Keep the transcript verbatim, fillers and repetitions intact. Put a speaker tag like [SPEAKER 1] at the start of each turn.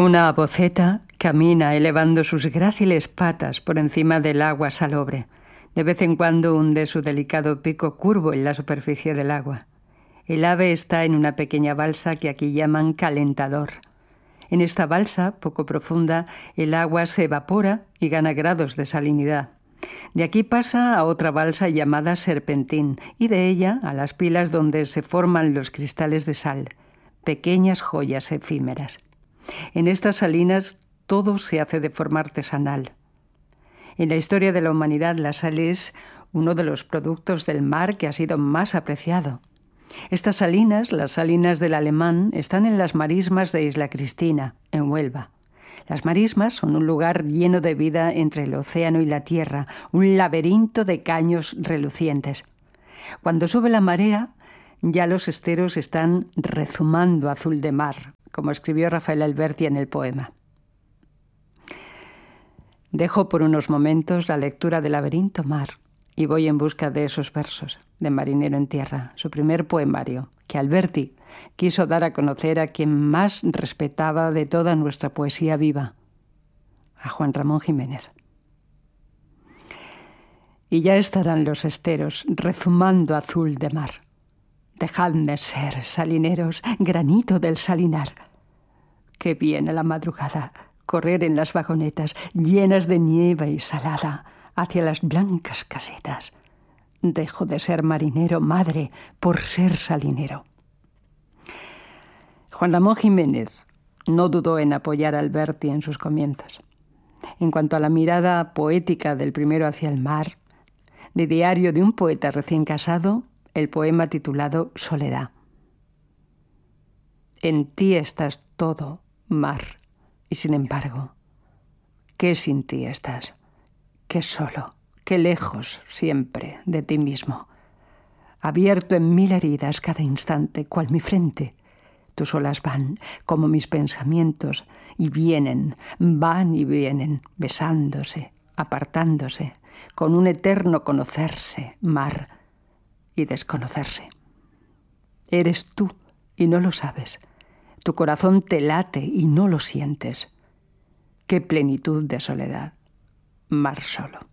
[SPEAKER 1] Una avoceta camina elevando sus gráciles patas por encima del agua salobre. De vez en cuando hunde su delicado pico curvo en la superficie del agua. El ave está en una pequeña balsa que aquí llaman calentador. En esta balsa, poco profunda, el agua se evapora y gana grados de salinidad. De aquí pasa a otra balsa llamada serpentín y de ella a las pilas donde se forman los cristales de sal, pequeñas joyas efímeras. En estas salinas todo se hace de forma artesanal. En la historia de la humanidad la sal es uno de los productos del mar que ha sido más apreciado. Estas salinas, las salinas del Alemán, están en las marismas de Isla Cristina, en Huelva. Las marismas son un lugar lleno de vida entre el océano y la tierra, un laberinto de caños relucientes. Cuando sube la marea, ya los esteros están rezumando azul de mar, como escribió Rafael Alberti en el poema. Dejo por unos momentos la lectura de Laberinto Mar y voy en busca de esos versos de Marinero en Tierra, su primer poemario, que Alberti quiso dar a conocer a quien más respetaba de toda nuestra poesía viva, a Juan Ramón Jiménez. Y ya estarán los esteros rezumando azul de mar. Dejadme ser, salineros, granito del salinar. Qué viene la madrugada, correr en las vagonetas llenas de nieve y salada hacia las blancas casetas. Dejo de ser marinero, madre, por ser salinero. Juan Ramón Jiménez no dudó en apoyar a Alberti en sus comienzos. En cuanto a la mirada poética del primero hacia el mar, de Diario de un poeta recién casado, el poema titulado Soledad. En ti estás todo, mar, y sin embargo, ¿qué sin ti estás? Qué solo, qué lejos siempre de ti mismo. Abierto en mil heridas cada instante, cual mi frente. Tus olas van como mis pensamientos y vienen, van y vienen, besándose, apartándose, con un eterno conocerse, mar, y desconocerse. Eres tú y no lo sabes. Tu corazón te late y no lo sientes. Qué plenitud de soledad, mar solo.